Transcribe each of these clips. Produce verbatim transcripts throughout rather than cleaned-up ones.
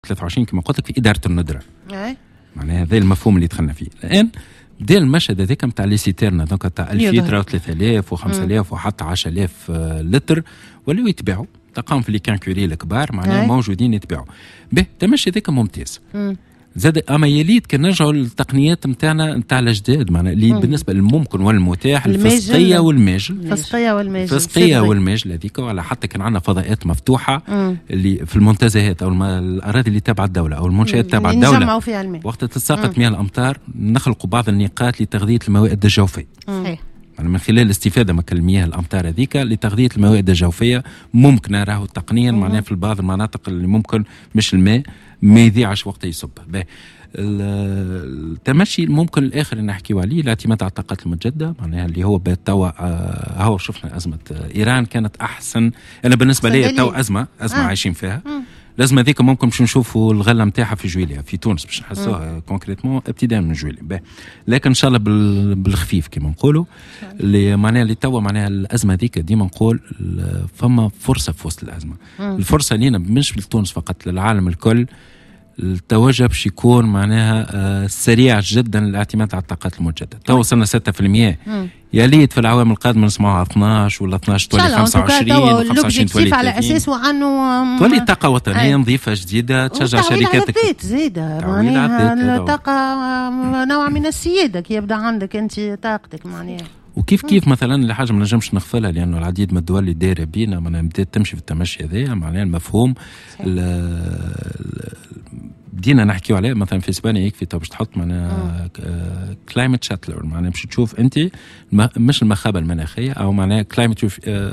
ثلاثة وعشرين كما قلت لك في إدارة الندرة. معناها هذا المفهوم اللي دخلنا فيه الآن. بدا المشهد هذاك نتاع لي سيتيرنا دونك تاع ألف لتر و ثلاثة آلاف و خمسة آلاف وحتى عشرة آلاف لتر ولاو يتباعوا تقام في لي كانكوري الكبار معناها موجودين يتباعوا به. تمشي هذاك ممتاز. مم. زاد اما يليت كان نرجعوا للتقنيات نتاعنا نتاع الجداد معناها اللي بالنسبه للممكن والمتاح الفسقيه والماجل الفسقيه والماجل الفسقيه والماجل هذيك ولا حتى كان عندنا فضاءات مفتوحه مم. اللي في المنتزهات او الاراضي اللي تابعه الدوله او المنشات تابعه الدوله فيها الماء. وقت تتساقط مياه الامطار نخلقوا بعض النقاط لتغذيه المواد الجوفيه صحيح من خلال الاستفاده من المياه الامطار هذيك لتغذيه المواد الجوفيه ممكن راهو تقنيا معناها في بعض المناطق اللي ممكن مش الماء ما يضيعش وقت يصب. التمشي ممكن الاخر اللي نحكيو عليه الاعتماد على الطاقات المتجدده معناها اللي هو توا آه هو شفنا ازمه ايران كانت احسن. انا بالنسبه لي تو ازمه ازمه آه. عايشين فيها مم. الازمه ذيك ممكن باش نشوفوا الغله نتاعها في جويليا في تونس باش نحسوها كونكريتمون ابتداء من جويليا لكن ان شاء الله بالخفيف كما نقولوا اللي معناها اللي توا معناها الازمه ذيك ديما نقول فما فرصه في وسط الازمه مم. الفرصه لينا مش لتونس فقط للعالم الكل. التوجه باش يكون معناها آه سريع جدا الاعتماد على الطاقات المتجدده. تو وصلنا ستة في المية يا ليت في العوام القادمه نسمعوها اثناش ولا اثناش تولي خمسة وعشرين خمسة وعشرين تولي على اساس وانه تولي طاقه وطنيه نظيفه جديده تشجع شركات الزيت زيده معناها الطاقه نوع من السياده كي يبدا عندك انت طاقتك معناها. وكيف كيف مثلا اللي حاجه ما نجمش نغفلها لانه العديد من الدول اللي دايره بينا معناها بدات تمشي في التمشي هذايا معناها المفهوم بدينا نحكيو عليه مثلا في اسبانيا يكفي باش تحط معناها كلايمت شاتلر معناها باش تشوف انت مش المخابه المناخيه او معناها كلايمت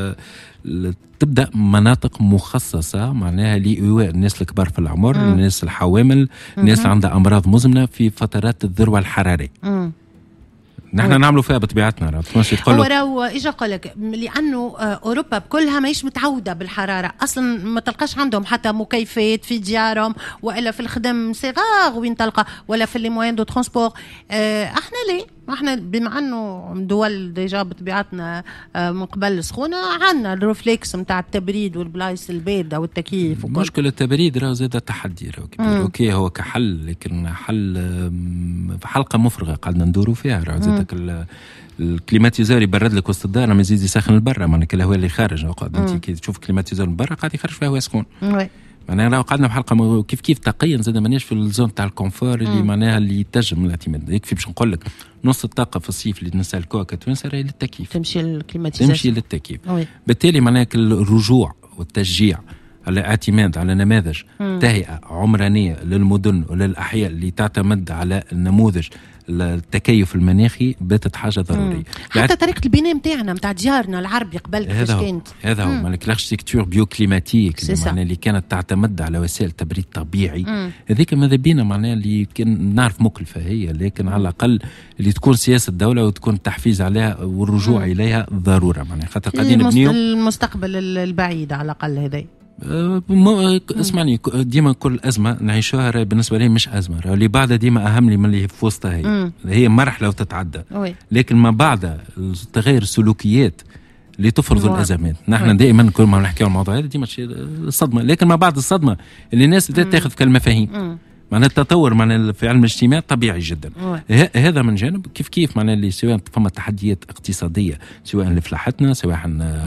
تبدا مناطق مخصصه معناها لايواء الناس الكبار في العمر مم. الناس الحوامل الناس اللي عندها امراض مزمنه في فترات الذروه الحراريه. مم. نحن نعملوا فيها بطبيعتنا راه تمشي تقول له راهو اجا قال لك لانه اوروبا بكلها ماهيش متعوده بالحراره اصلا ما تلقاش عندهم حتى مكيفات في ديارهم والا في الخدم صغار وين تلقى ولا في لي موين دو ترونسبور. احنا ليه احنا بما انه دول ديجا بطبيعتنا من قبل السخونه عندنا الرفلكس نتاع التبريد والبلايص البارده والتكييف. مشكله التبريد راه زاد تحدي راه كبير. اوكي هو كحل لكن حل في حلقه مفرغه قعدنا ندوروا فيها راه زادك الكليماتيزور يبرد لك وسط الدار ما يزيد يسخن البرا معناها الهواء اللي خارج قاعد انت كي تشوف كليماتيزور من برا قاعد يخرج فيها هواء سخون. معناها راه قعدنا بحلقه كيف كيف تقيا زاد ماناش في الزون تاع الكونفور اللي معناها اللي يتجم الاعتماد يكفي باش نقول لك نص الطاقه في الصيف اللي نسالكوها كتونس راهي للتكييف تمشي للكليماتيزاسيون تمشي للتكييف. بالتالي معناها الرجوع والتشجيع على اعتماد على نماذج تهيئه عمرانيه للمدن وللاحياء اللي تعتمد على النموذج التكيف المناخي باتت حاجه ضروريه. حتى طريقه البناء نتاعنا نتاع ديارنا العربي قبل كيفاش كانت هذا هو مالك الاركتيكتور بيوكليماتيك اللي, اللي كانت تعتمد على وسائل تبريد طبيعي هذيك ماذا بينا معناها اللي كان نعرف مكلفه هي لكن على الاقل اللي تكون سياسه الدوله وتكون التحفيز عليها والرجوع مم. اليها ضروره معناها خاطر قاعدين نبنيو المستقبل البعيد على الاقل هذا. أه اسمعني ديما كل أزمة نعيشوها بالنسبة لي مش أزمة اللي بعدها ديما أهم لي من اللي في وسطها هي مم. هي مرحلة وتتعدى أوي. لكن ما بعد تغير السلوكيات اللي تفرض مم. الأزمات نحن دائما كل ما نحكي عن الموضوع هذا ديما الصدمة لكن ما بعد الصدمة اللي الناس بدأت تاخذ كالمفاهيم معناها التطور معناها في علم الاجتماع طبيعي جدا. هذا من جانب كيف كيف معناها اللي سواء فما تحديات اقتصاديه سواء لفلاحتنا سواء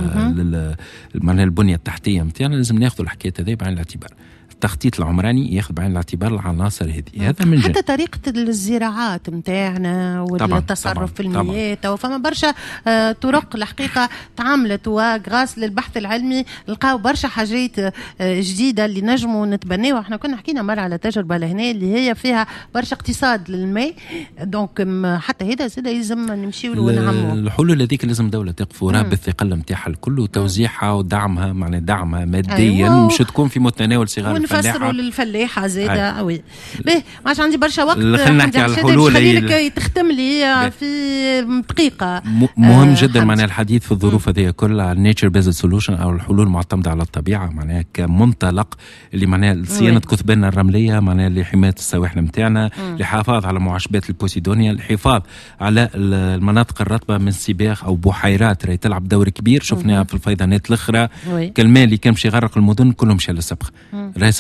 معناها البنيه التحتيه نتاعنا لازم ناخذ الحكايه هذه بعين الاعتبار. التخطيط العمراني ياخذ بعين الاعتبار العناصر هذه هذا من جانب حتى طريقه الزراعات نتاعنا والتصرف في المياه وفما برشا آه طرق الحقيقه تعاملت وغاس للبحث العلمي لقاو برشا حاجات آه جديده اللي نجموا نتبناوها. احنا كنا حكينا مره على تجربه لهنا اللي هي فيها برشا اقتصاد للماء دونك حتى هذا زاد لازم نمشيو ونعمموا الحلول هذيك لازم دوله تقف وراها بالثقل نتاعها الكل وتوزيعها ودعمها معناها دعمها ماديا أيوة. مش تكون في متناول صغار نفسروا للفلاحه زاده قوي باهي ما عادش عندي برشا وقت خلينا نحكي على الحلول اللي تختم لي في دقيقه. مهم آه جدا معناها الحديث في الظروف هذه كلها على النيتشر بيزد سولوشن او الحلول المعتمده على الطبيعه معناها كمنطلق اللي معناها صيانه كثبنا الرمليه معناها لحمايه السواحل نتاعنا للحفاظ على معشبات البوسيدونيا الحفاظ على المناطق الرطبه من سباخ او بحيرات راهي تلعب دور كبير شفناها في الفيضانات الاخرى كالماء اللي كان باش يغرق المدن كلهم مشى للسبخ راهي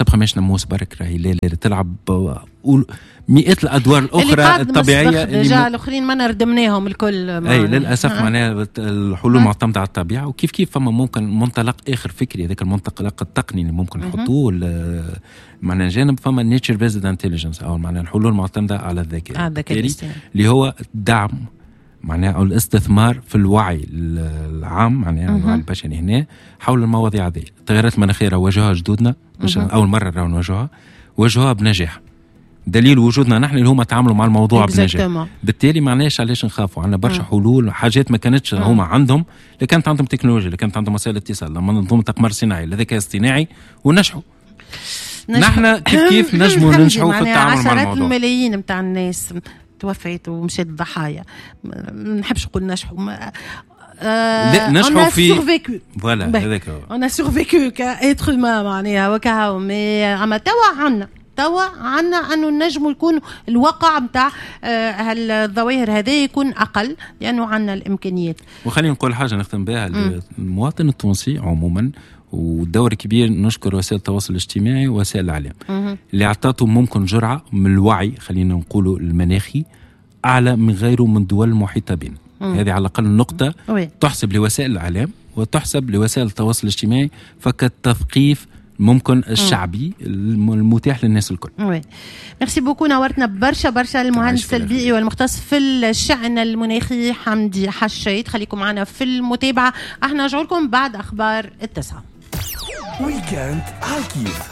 للاسف خماش نموس برك راهي لا لا تلعب مئات الادوار الاخرى الطبيعيه اللي جا الاخرين ما نردمناهم الكل. اي للاسف معناها الحلول معتمده على الطبيعه، وكيف كيف فما ممكن منطلق اخر فكري هذاك المنطلق التقني اللي ممكن نحطوه معناها جانب فما نيتشر بيزد انتليجنس او معناها الحلول معتمده على الذكاء اللي هو دعم معناها او الاستثمار في الوعي العام معناها الوعي البشري هنا حول المواضيع هذه. التغيرات المناخيه واجهوها جدودنا مش اول مره راهو نواجهوها، واجهوها بنجاح. دليل وجودنا نحن اللي هما تعاملوا مع الموضوع بنجاح، بالتالي معناش علاش نخافوا. عندنا برشا حلول، حاجات ما كانتش هما عندهم، اللي كانت عندهم تكنولوجيا، اللي كانت عندهم وسائل اتصال، لما منظومه اقمار صناعي الذكاء الاصطناعي ونجحوا. نحن كيف كيف نجموا ننجحوا في التعامل مع الموضوع. عشرات الملايين نتاع الناس توفيت ومشات ضحايا، ما نحبش نقول نجحوا آه لا نجحوا في فوالا هذاك انا سورفيكو كايتر ما معناها وكاو مي اما توا عندنا توا عندنا انه نجموا يكون الواقع نتاع هالظواهر هذه يكون اقل لانه عندنا الامكانيات. وخلينا نقول حاجه نختم بها المواطن التونسي عموما، ودور كبير نشكر وسائل التواصل الاجتماعي ووسائل الاعلام اللي اعطته ممكن جرعه من الوعي خلينا نقولوا المناخي اعلى من غيره من دول المحيطه بنا. هذه على الاقل نقطه تحسب لوسائل الاعلام وتحسب لوسائل التواصل الاجتماعي فكالتثقيف ممكن الشعبي المتاح للناس الكل. وي ميرسي بوكو، نورتنا برشا برشا المهندس البيئي والمختص في الشأن المناخي حمدي حشيت. خليكم معنا في المتابعه، احنا نرجع لكم بعد اخبار التسعه. ويكند عالكيف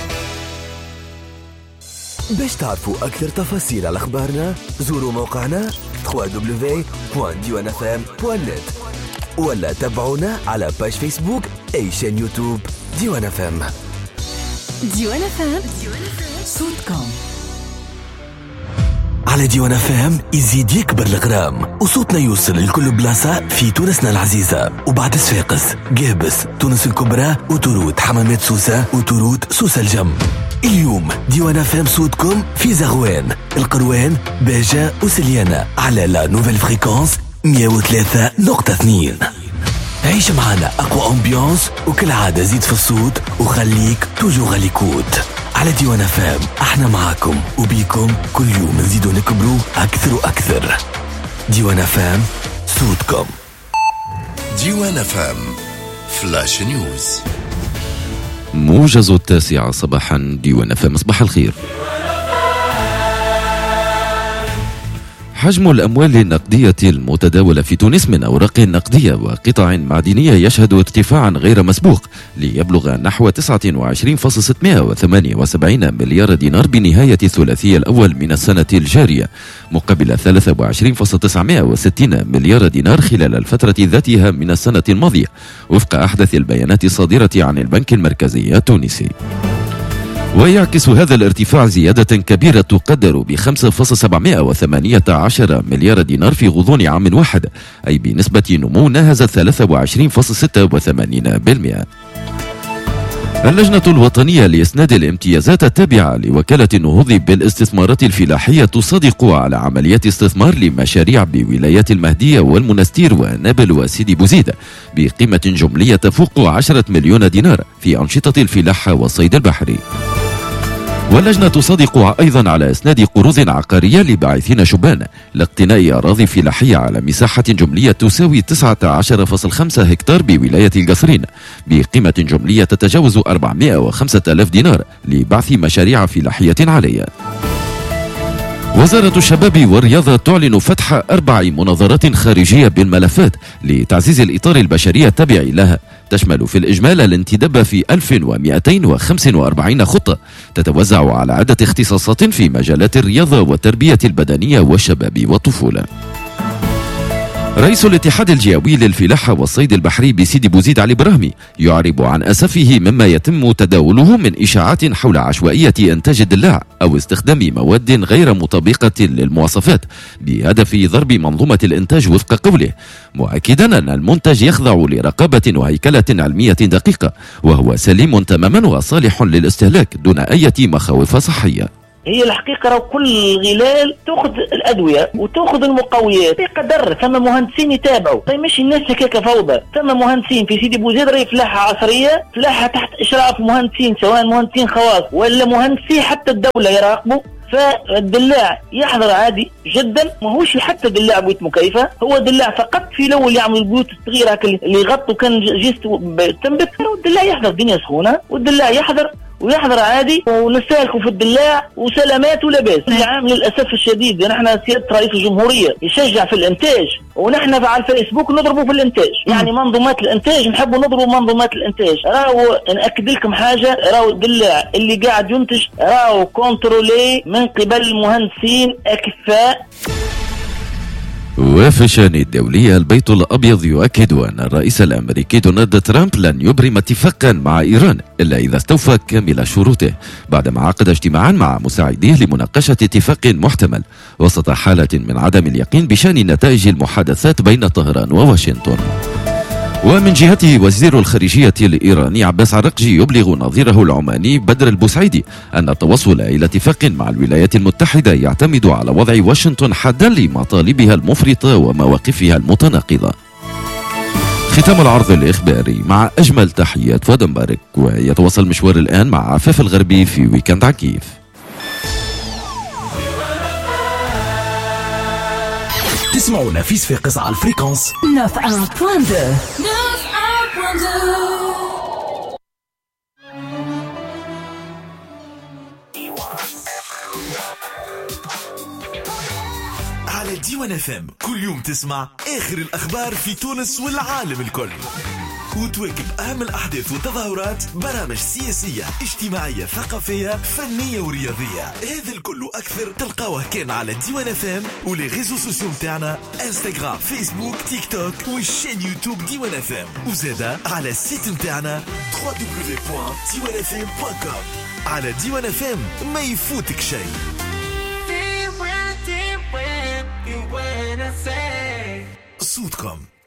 باش تعرفوا اكثر تفاصيل على اخبارنا زوروا موقعنا دبليو دبليو دبليو دوت ديوان اف ام دوت نت ولا تابعونا على باج فيسبوك اي شان يوتيوب ديوان اف ام. ديوان اف ام صوتكم على ديوان اف ام يزيد يكبر الغرام وصوتنا يوصل لكل بلاصة في تونسنا العزيزة وبعد صفاقس قابس تونس الكبرى وتورود حمامات سوسة وتورود سوسة الجم. اليوم ديوان اف ام صوتكم في زغوان القروان باجة وسليانة على لا نوفيل فريكونس مية وثلاثة نقطة اثنين. عيش معنا اقوى امبيونس وكل عادة زيد في الصوت وخليك توجو غاليكوت. على ديوان اف ام احنا معاكم وبيكم كل يوم نزيدو نكبروا اكثر واكثر. ديوان اف ام صوتكم. ديوان اف ام فلاش نيوز. موجز التاسعة صباحا ديوان اف ام. صباح الخير. حجم الأموال النقدية المتداولة في تونس من أوراق نقدية وقطع معدنية يشهد ارتفاعا غير مسبوق ليبلغ نحو تسعة وعشرين فاصلة ستمائة وثمانية وسبعين مليار دينار بنهاية الثلاثي الأول من السنة الجارية، مقابل ثلاثة وعشرين فاصلة تسعمائة وستين مليار دينار خلال الفترة ذاتها من السنة الماضية، وفق أحدث البيانات الصادرة عن البنك المركزي التونسي. ويعكس هذا الارتفاع زيادة كبيرة تقدر ب خمسة فاصلة سبعمائة وثمانية عشر مليار دينار في غضون عام واحد، أي بنسبة نمو ناهز ثلاثة وعشرين فاصلة ستة وثمانين بالمئة. اللجنة الوطنية لإسناد الامتيازات التابعة لوكالة النهوض بالاستثمارات الفلاحية تصادق على عمليات استثمار لمشاريع بولايات المهدية والمنستير ونابل وسيدي بوزيد بقيمة جملية تفوق عشرة مليون دينار في أنشطة الفلاحة والصيد البحري. واللجنة تصادق أيضا على إسناد قروض عقارية لباعثين شبان لاقتناء أراضي فلاحية على مساحة جملية تساوي تسعة عشر فاصلة خمسة هكتار بولاية القصرين بقيمة جملية تتجاوز أربعمائة وخمسة آلاف دينار لبعث مشاريع فلاحية عليها. وزارة الشباب والرياضة تعلن فتح أربع مناظرات خارجية بالملفات لتعزيز الإطار البشري التابع لها، تشمل في الإجمال الانتداب في ألف ومئتين وخمسة وأربعين خطة تتوزع على عدة اختصاصات في مجالات الرياضة والتربية البدنية والشباب والطفولة. رئيس الاتحاد الجيوي للفلاحة والصيد البحري بسيدي بوزيد علي براهمي يعرب عن أسفه مما يتم تداوله من إشاعات حول عشوائية إنتاج الدلاع أو استخدام مواد غير مطابقة للمواصفات بهدف ضرب منظومة الإنتاج وفق قوله، مؤكدا أن المنتج يخضع لرقابة وهيكلة علمية دقيقة وهو سليم تماما وصالح للاستهلاك دون أي مخاوف صحية. هي الحقيقة راهو كل غلال تأخذ الأدوية وتأخذ المقويات بقدر. ثم مهندسين يتابعوا، طيب مش الناس هكاك فوضى. ثم مهندسين في سيدي بوزيد راهي فلاحة عصرية، فلاحة تحت إشراف مهندسين سواء مهندسين خواص ولا مهندسي حتى الدولة يراقبوا. فالدلاع يحضر عادي جدا، ماهوش حتى دلاع بيوت مكيفة، هو دلاع فقط في الاول يعمل البيوت الصغيرة اللي يغطوا كان جيست تنبت. والدلاع يحضر دنيا سخونة، والدلاع يحضر ويحضر عادي ونسالكوا في الدلاع وسلامات ولاباس. العام للاسف الشديد نحن سياده رئيس الجمهوريه يشجع في الانتاج، ونحن على الفيسبوك نضربوا في الانتاج، يعني منظومات الانتاج نحبوا نضربوا منظومات الانتاج. راهو ناكد لكم حاجه، راهو الدلاع اللي قاعد ينتج راهو كونترولي من قبل المهندسين اكفاء. وفي الشأن الدولي، البيت الأبيض يؤكد أن الرئيس الأمريكي دونالد ترامب لن يبرم اتفاقا مع إيران إلا إذا استوفى كامل شروطه، بعدما عقد اجتماعا مع مساعديه لمناقشة اتفاق محتمل وسط حالة من عدم اليقين بشأن نتائج المحادثات بين طهران وواشنطن. ومن جهته، وزير الخارجية الإيراني عباس عراقجي يبلغ نظيره العماني بدر البوسعيدي أن التوصل إلى اتفاق مع الولايات المتحدة يعتمد على وضع واشنطن حدا لمطالبها المفرطة ومواقفها المتناقضة. ختام العرض الإخباري مع أجمل تحيات فؤاد مبارك، ويتواصل مشوار الآن مع عفاف الغربي في ويكند عكيف. تسمعونا في صفاقس على الفريكونس تسعة وتسعين فاصلة على ديوان اف ام. كل يوم تسمع اخر الاخبار في تونس والعالم الكل، وتواكب اهم الاحداث والتظاهرات، برامج سياسيه اجتماعيه ثقافيه فنيه ورياضيه. هذا الكل واكثر تلقاوه كان على ديوان اف ام ولي ريزو سوسيو متاعنا، انستغرام، فيسبوك، تيك توك والشين يوتيوب ديوان اف ام، وزادا على السيت متاعنا دبليو دبليو دبليو دوت ديوان اف ام دوت كوم. على ديوان اف ام ما يفوتك شيء. صوتكم.